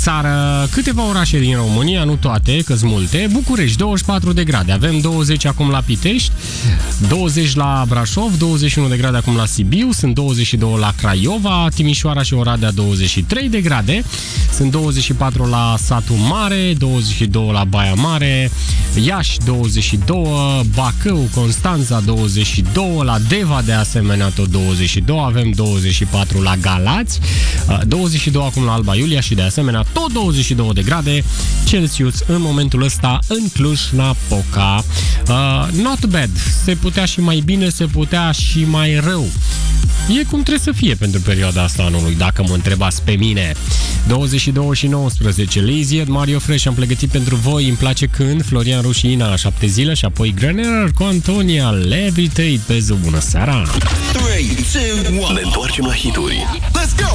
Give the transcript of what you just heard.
țară, câteva orașe din România, nu toate, că-s multe. București, 24 de grade. Avem 20 acum la Pitești, 20 la Brașov, 21 de grade acum la Sibiu, sunt 22 la Craiova, Timișoara și Oradea 23 de grade, sunt 24 la Satu Mare, 22 la Baia Mare, Iași 22, Bacău, Constanța 22, la Deva de asemenea tot 22, avem 24 la Galați, 22 acum la Alba Iulia și de asemenea tot 22 de grade Celsius în momentul ăsta în Cluj-Napoca. Not bad, se putea și mai bine, se putea și mai rău. E cum trebuie să fie pentru perioada asta anului, dacă mă întrebați pe mine. 22 și 19, Lazy Ed, Mario Fresh, am pregătit pentru voi, îmi place când, Florian Rușina, 7 zile și apoi Graner cu Antonia, Levitate pe zi. Bună seara! 3, 2, 1. Ne întoarcem la hituri. Let's go!